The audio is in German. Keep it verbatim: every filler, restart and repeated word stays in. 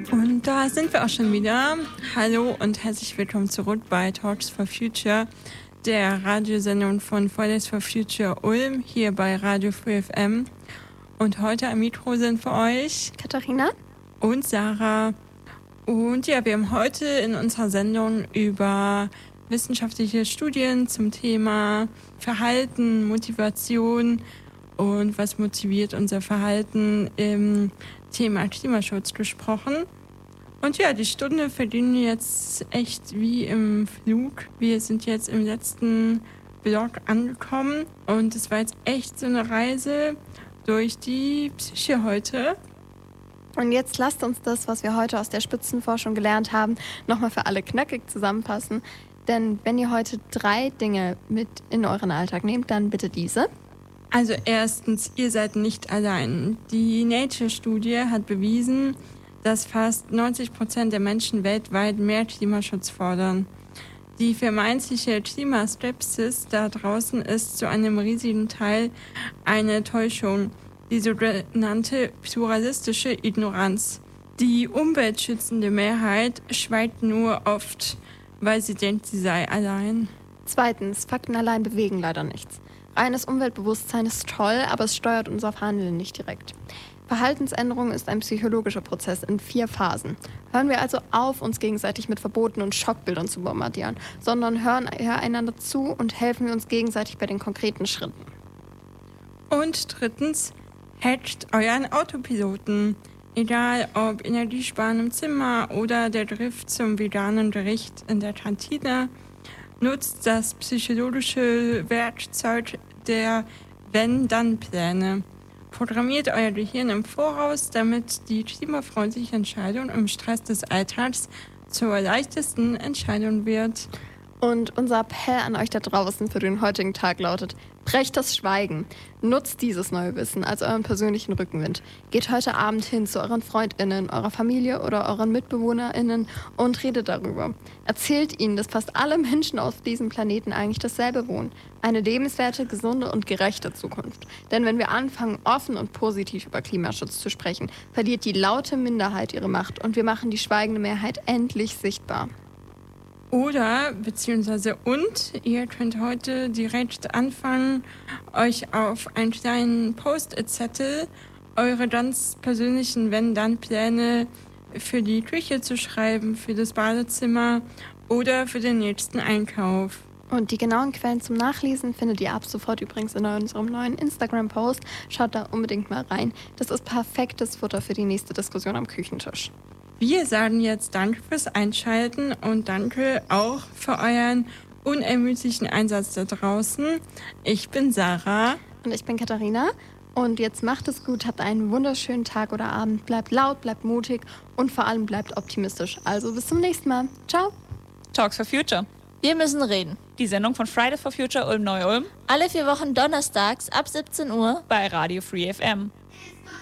Und da sind wir auch schon wieder. Hallo und herzlich willkommen zurück bei Talks for Future, der Radiosendung von Fridays for Future Ulm, hier bei Radio Free F M. Und heute am Mikro sind für euch Katharina und Sarah. Und ja, wir haben heute in unserer Sendung über wissenschaftliche Studien zum Thema Verhalten, Motivation und was motiviert unser Verhalten im Thema Klimaschutz gesprochen. Und ja, die Stunde verging jetzt echt wie im Flug. Wir sind jetzt im letzten Block angekommen und es war jetzt echt so eine Reise durch die Psyche heute. Und jetzt lasst uns das, was wir heute aus der Spitzenforschung gelernt haben, nochmal für alle knackig zusammenfassen. Denn wenn ihr heute drei Dinge mit in euren Alltag nehmt, dann bitte diese. Also erstens, ihr seid nicht allein. Die Nature-Studie hat bewiesen, dass fast neunzig Prozent der Menschen weltweit mehr Klimaschutz fordern. Die vermeintliche Klimaskepsis da draußen ist zu einem riesigen Teil eine Täuschung, die sogenannte pluralistische Ignoranz. Die umweltschützende Mehrheit schweigt nur oft, weil sie denkt, sie sei allein. Zweitens, Fakten allein bewegen leider nichts. Reines Umweltbewusstsein ist toll, aber es steuert unser Handeln nicht direkt. Verhaltensänderung ist ein psychologischer Prozess in vier Phasen. Hören wir also auf, uns gegenseitig mit Verboten und Schockbildern zu bombardieren, sondern hören einander zu und helfen wir uns gegenseitig bei den konkreten Schritten. Und drittens, hackt euren Autopiloten. Egal ob Energiesparen im Zimmer oder der Griff zum veganen Gericht in der Kantine, nutzt das psychologische Werkzeug der Wenn-Dann-Pläne. Programmiert euer Gehirn im Voraus, damit die klimafreundliche Entscheidung im Stress des Alltags zur leichtesten Entscheidung wird. Und unser Appell an euch da draußen für den heutigen Tag lautet: Brecht das Schweigen. Nutzt dieses neue Wissen als euren persönlichen Rückenwind. Geht heute Abend hin zu euren FreundInnen, eurer Familie oder euren MitbewohnerInnen und redet darüber. Erzählt ihnen, dass fast alle Menschen auf diesem Planeten eigentlich dasselbe wohnen. Eine lebenswerte, gesunde und gerechte Zukunft. Denn wenn wir anfangen, offen und positiv über Klimaschutz zu sprechen, verliert die laute Minderheit ihre Macht und wir machen die schweigende Mehrheit endlich sichtbar. Oder, beziehungsweise und, ihr könnt heute direkt anfangen, euch auf einen kleinen Post-it-Zettel eure ganz persönlichen Wenn-Dann-Pläne für die Küche zu schreiben, für das Badezimmer oder für den nächsten Einkauf. Und die genauen Quellen zum Nachlesen findet ihr ab sofort übrigens in unserem neuen Instagram-Post. Schaut da unbedingt mal rein. Das ist perfektes Futter für die nächste Diskussion am Küchentisch. Wir sagen jetzt Danke fürs Einschalten und danke auch für euren unermüdlichen Einsatz da draußen. Ich bin Sarah. Und ich bin Katharina. Und jetzt macht es gut, habt einen wunderschönen Tag oder Abend. Bleibt laut, bleibt mutig und vor allem bleibt optimistisch. Also bis zum nächsten Mal. Ciao. Talks for Future. Wir müssen reden. Die Sendung von Fridays for Future Ulm Neu-Ulm. Alle vier Wochen donnerstags ab siebzehn Uhr bei Radio Free F M.